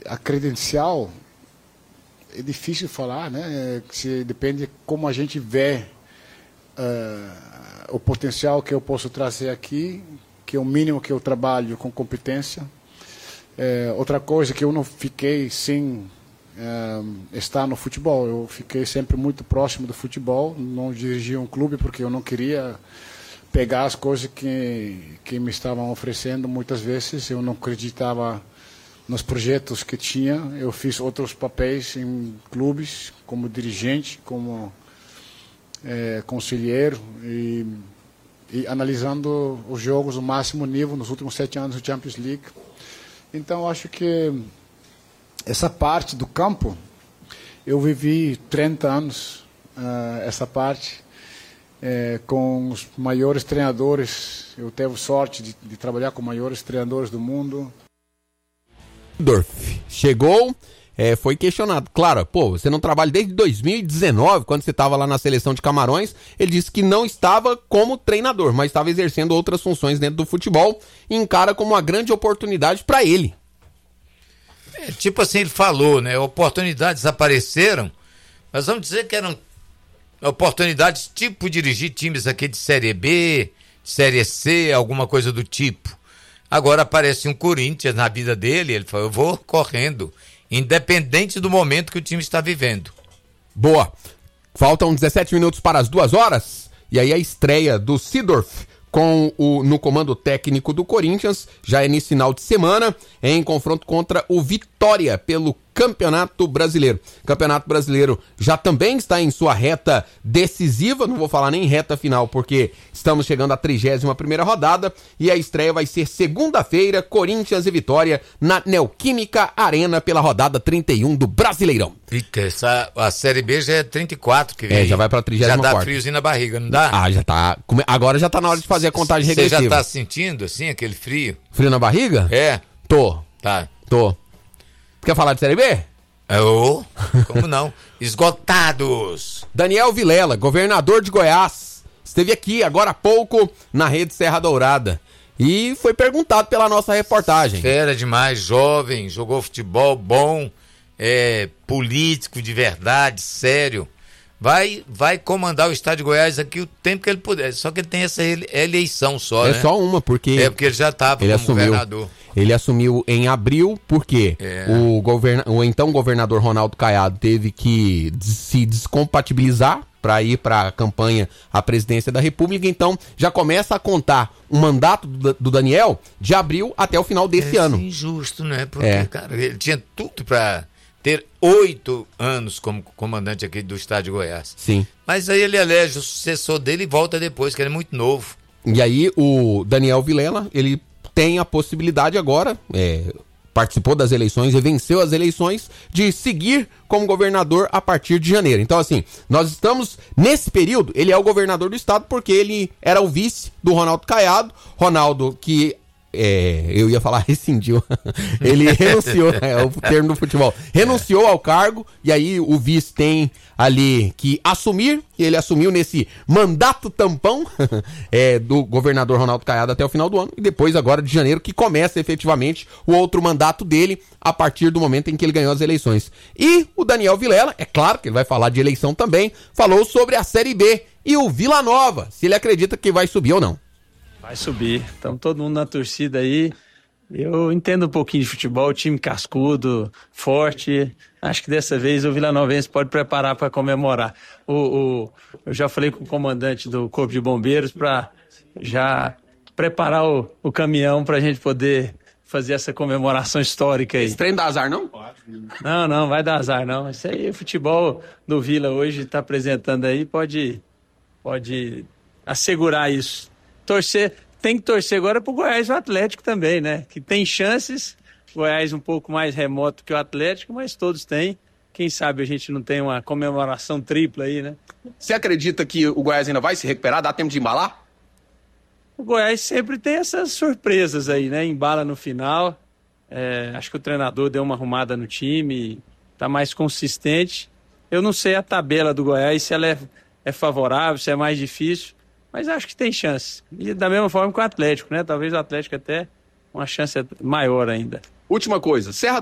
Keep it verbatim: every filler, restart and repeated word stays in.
a credencial é difícil falar, né? Se depende como a gente vê uh, o potencial que eu posso trazer aqui, que é o mínimo que eu trabalho com competência. É, outra coisa que eu não fiquei sem uh, estar no futebol, eu fiquei sempre muito próximo do futebol, não dirigi um clube porque eu não queria pegar as coisas que, que me estavam oferecendo. Muitas vezes eu não acreditava nos projetos que tinha. Eu fiz outros papéis em clubes, como dirigente, como é, conselheiro, e, e analisando os jogos no máximo nível nos últimos sete anos do Champions League. Então, acho que essa parte do campo, eu vivi trinta anos, uh, essa parte, É, com os maiores treinadores. Eu tive sorte de, de trabalhar com os maiores treinadores do mundo. Dorf chegou, é, foi questionado. Claro, pô, você não trabalha desde dois mil e dezenove, quando você estava lá na seleção de Camarões. Ele disse que não estava como treinador, mas estava exercendo outras funções dentro do futebol e encara como uma grande oportunidade para ele. É, tipo assim, ele falou, né? Oportunidades apareceram, mas vamos dizer que eram oportunidades tipo dirigir times aqui de Série B, Série C, alguma coisa do tipo. Agora aparece um Corinthians na vida dele, ele falou, eu vou correndo, independente do momento que o time está vivendo. Boa. Faltam dezessete minutos para as duas horas, e aí a estreia do Seedorf com o, no comando técnico do Corinthians, já é nesse final de semana, em confronto contra o Vitória pelo Campeonato Brasileiro. Campeonato Brasileiro já também está em sua reta decisiva, não vou falar nem reta final, porque estamos chegando à trigésima primeira rodada, e a estreia vai ser segunda-feira, Corinthians e Vitória, na Neoquímica Arena, pela rodada trinta e um do Brasileirão. Fica, essa, a Série B já é trinta e quatro que vem. É, já vai pra trigésima quarta. Já dá friozinho na barriga, não dá? Ah, já tá. Agora já tá na hora de fazer a contagem regressiva. Você já tá sentindo, assim, aquele frio? Frio na barriga? É. Tô. Tá. Tô. Quer falar de Série B? Oh, como não? Esgotados. Daniel Vilela, governador de Goiás, esteve aqui agora há pouco na Rede Serra Dourada e foi perguntado pela nossa reportagem. Fera demais, jovem, jogou futebol bom, é, político de verdade, sério. Vai, vai comandar o estado de Goiás aqui o tempo que ele puder. Só que ele tem essa eleição só, é né? É só uma, porque... É porque ele já estava como assumiu, governador. Ele assumiu em abril, porque é. o, governa, o então governador Ronaldo Caiado teve que se descompatibilizar para ir para a campanha à presidência da República. Então, já começa a contar o mandato do, do Daniel de abril até o final desse é ano. É injusto, né? Porque, é. cara, ele tinha tudo para ter oito anos como comandante aqui do estado de Goiás. Sim. Mas aí ele elege o sucessor dele e volta depois, que ele é muito novo. E aí o Daniel Vilela, ele tem a possibilidade agora, é, participou das eleições e venceu as eleições, de seguir como governador a partir de janeiro. Então, assim, nós estamos nesse período, ele é o governador do estado porque ele era o vice do Ronaldo Caiado. Ronaldo, que É, eu ia falar rescindiu, ele renunciou, é o termo do futebol, renunciou ao cargo, e aí o vice tem ali que assumir, e ele assumiu nesse mandato tampão é, do governador Ronaldo Caiado até o final do ano, e depois agora de janeiro que começa efetivamente o outro mandato dele, a partir do momento em que ele ganhou as eleições. E o Daniel Vilela, é claro que ele vai falar de eleição também, falou sobre a Série B e o Vila Nova, se ele acredita que vai subir ou não. Vai subir, estamos todo mundo na torcida aí. Eu entendo um pouquinho de futebol, time cascudo, forte. Acho que dessa vez o vilanovense pode preparar para comemorar. O, o, eu já falei com o comandante do Corpo de Bombeiros para já preparar o, o caminhão para a gente poder fazer essa comemoração histórica aí. Esse trem dá azar, não? Não, não, vai dar azar, não. Isso aí, o futebol do Vila hoje está apresentando aí, pode, pode assegurar isso. Torcer, tem que torcer agora pro Goiás e o Atlético também, né? Que tem chances, Goiás um pouco mais remoto que o Atlético, mas todos têm. Quem sabe a gente não tem uma comemoração tripla aí, né? Você acredita que o Goiás ainda vai se recuperar? Dá tempo de embalar? O Goiás sempre tem essas surpresas aí, né? Embala no final. É, acho que o treinador deu uma arrumada no time, tá mais consistente. Eu não sei a tabela do Goiás, se ela é, é favorável, se é mais difícil. Mas acho que tem chance. E da mesma forma que o Atlético, né? Talvez o Atlético até uma chance maior ainda. Última coisa, Serra